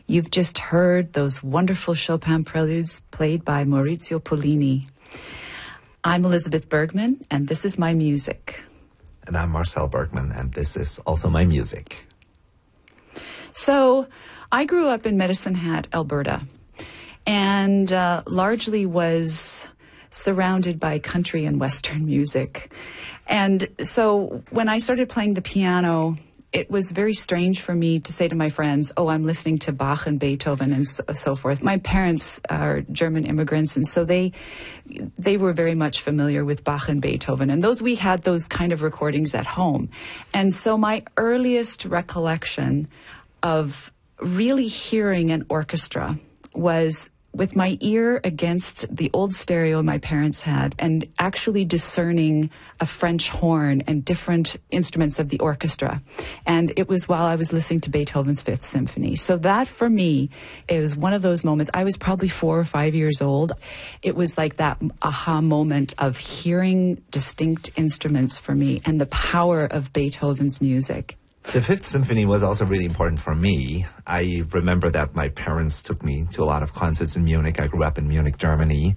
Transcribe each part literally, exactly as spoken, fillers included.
You've just heard those wonderful Chopin preludes played by Maurizio Pollini. I'm Elizabeth Bergman, and this is my music. And I'm Marcel Bergman, and this is also my music. So, I grew up in Medicine Hat, Alberta, and uh, largely was surrounded by country and Western music. And so when I started playing the piano, it was very strange for me to say to my friends, oh, I'm listening to Bach and Beethoven and so, so forth. My parents are German immigrants, and so they they were very much familiar with Bach and Beethoven. And those we had those kind of recordings at home. And so my earliest recollection of really hearing an orchestra was with my ear against the old stereo my parents had and actually discerning a French horn and different instruments of the orchestra. And it was while I was listening to Beethoven's Fifth Symphony. So that, for me, it was one of those moments. I was probably four or five years old. It was like that aha moment of hearing distinct instruments for me and the power of Beethoven's music. The Fifth Symphony was also really important for me. I remember that my parents took me to a lot of concerts in Munich. I grew up in Munich, Germany.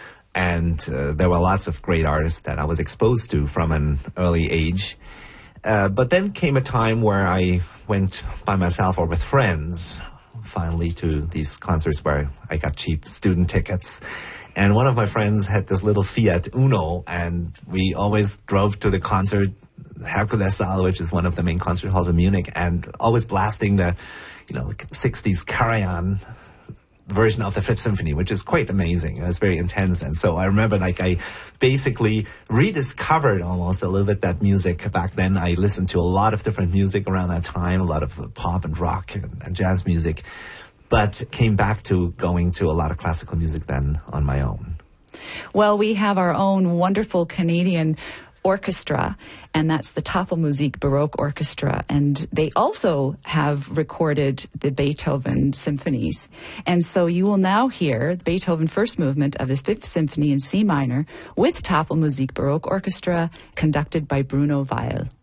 And uh, there were lots of great artists that I was exposed to from an early age. Uh, but then came a time where I went by myself or with friends, finally, to these concerts where I got cheap student tickets. And one of my friends had this little Fiat Uno, and we always drove to the concert, Herkulessaal, which is one of the main concert halls in Munich, and always blasting the, you know, sixties Karajan version of the Fifth Symphony, which is quite amazing. It's very intense. And so I remember, like, I basically rediscovered almost a little bit that music back then. I listened to a lot of different music around that time, a lot of pop and rock and, and jazz music, but came back to going to a lot of classical music then on my own. Well, we have our own wonderful Canadian orchestra, and that's the Tafelmusik Baroque Orchestra, and they also have recorded the Beethoven symphonies. And so you will now hear the Beethoven first movement of the Fifth Symphony in C minor with Tafelmusik Baroque Orchestra, conducted by Bruno Weil.